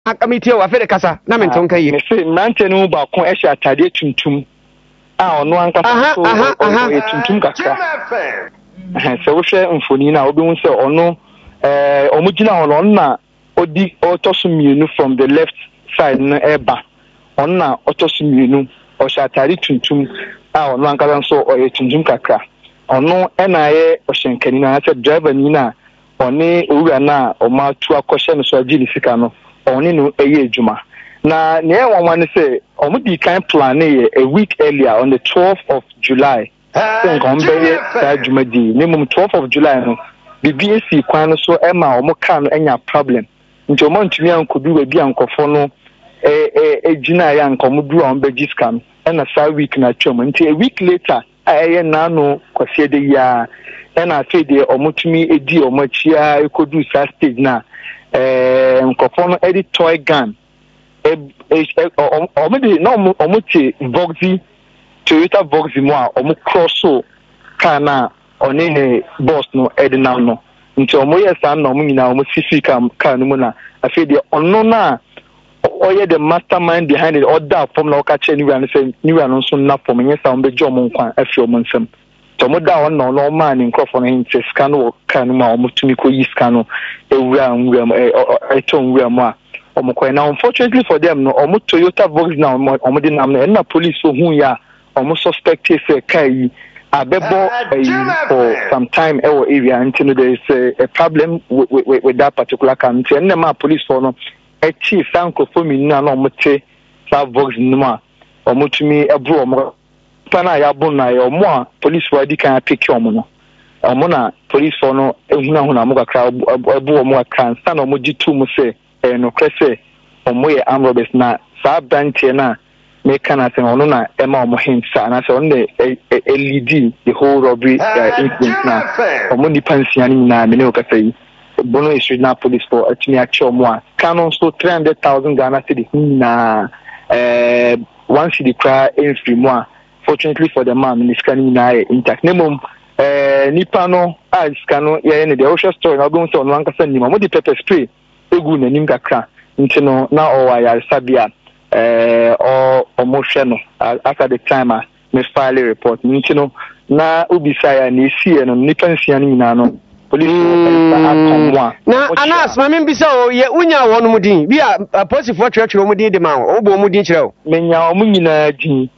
akamiti wa fere kasa na menton kai me say nante no ba kon e hye atade tuntum ono anka so e tuntum kakra so wo hwe mfoni na obi hu se ono omugina ono na odi otosumienu from the left side na eba onna otosumienu o hye atade tuntum ono anka so o e tuntum kakra ono na ye o hyenkani na se driver ni na oni owura na o ma tu akɔhye no so agili sika no oni no eye adwuma na ne wanwan say omudi kan plan a week earlier on the 12th of July think on be adwuma di ne mum 12th of July no BBC kwan no so ema omo kan no enya problem nti omo ntumi ankodu we bi ankofo no ejina ya nkomudu on be giscam na sa week na twam nti a week later aye na no kwase de ya na afi de omotumi edi omachia ekodu sa stage na nkofo no edit toy gun omedi na omuti Voxy Toyota Voxy mo a omu crosso kana onene boss no edina no nti omo yesa na omu nyina omu sisi ka no mu na afi de onno na oye the mastermind behind it order from na okache ni wan say ni wan so na from nyesa ombe jo mo nkwan afi omo nsam tomo da on no man nkofo no hinse scan wo ka no ma omutumi ko yi scan no ewura nwura mo a omokoy na unfortunately for them no omo Toyota Voxy na omo de nam na police so hu ya omo suspect say kai abebo for some time our area until there is a problem with that particular car and ma police for no a chief sanko for me na no mote sa Voxy no ma omutumi ebro omo pana ya bon na yo mo police wadi kan pick omo no omo na police for no ehuna mo kakra ebu omo kan sta na omo jitu mo say no kwese omo ye armed robbers na sa branch na me kana say ono na ema omo hinsa na say on the LED the whole robbery incident na omo ni pansia ni na me ne okasai bono issue na police for atumi ache omo a canon so 300,000 Ghana cedi na one cedi cry in free mo. Fortunately for the man, the scanning na intact. Nemum nipa no a scano ye ne the ocean story na go so no anka ni mo the pepper spray egu na nim kakra nti no na o wa ya sabia o mo hwe no after the time me file a report nti no na ubisa ya na esi no nipa nsia ni na no police akomwa na anas ma me bisa o ye unya wonu mudin bi a police for church wo mudin de ma o bo mudin kire o menya o munyina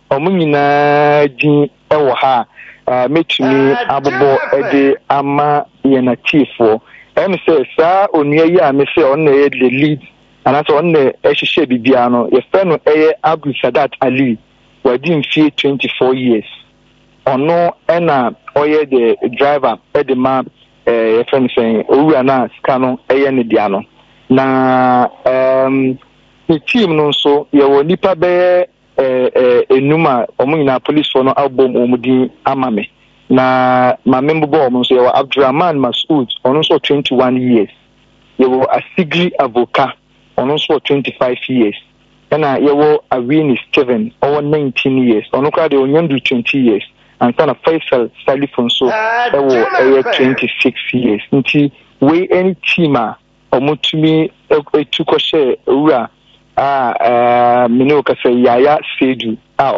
din ewo ha metumi abobo ede ama ye na chiefo em say sa onua yi a me say on na the lead and so on na ehihye bibia no ye fe no Abdul Sadat Ali wadi mfie 24 years ono na oye the driver ede ma ye friend saying owura na ska no ne dia no na the team no so ye wo nipa be enuma omunyina police for no album omudi amame na ma member bo so ye Abdurrahman Masoud ono so 21 years ye wo Asigri Avoka ono so 25 years na ye wo Awini Steven over 19 years ono ka de onyandu 20 years and sana Faisal Salifon so e wo 26 years nti we any team a omutumi etukoshe ura mino ka say Yaya Sedu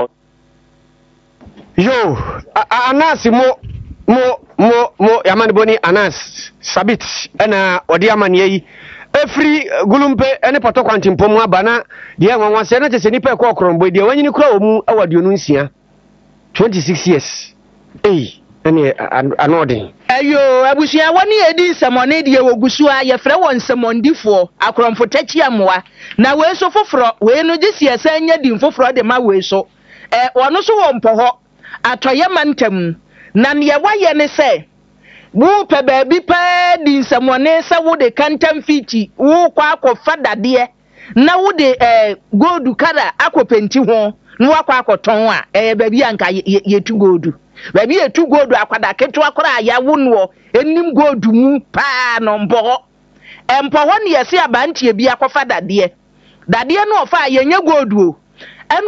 yo Anas mo yamani boni Anas Sabit na odi amani yi efri gulumpe ene poto kwantimpom abana de wanwan se na chese nipa ekọ okrombo de wanyini kura omu awaduonu nsia 26 years ene anodin ayo abusua woni edi nsamone de wogusu a ye frɛ won nsamondifo akromfo tachiamoa na we so foforo we no gisi asanya din foforo de ma we so wono so wo mpo ho atoye mantam na ne waye ne se wo pe baabi pa di nsamone se wo de kantam fiti wo kwa akɔfa dade na wo de gold kara akɔpenti ho na wakɔ akɔtɔn a baabi anka yetu gold baabi yetu gold akwada keto akora ya wo no enim gold mu pa no mpo ne yesi abantie bi akɔfa dade no ofa yenya gold o